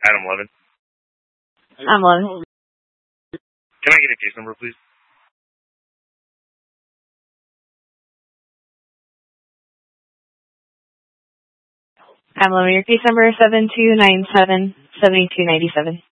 Adam 11. I'm 11. Can I get a case number, please? I'm 11. Your case number is 7297-7297.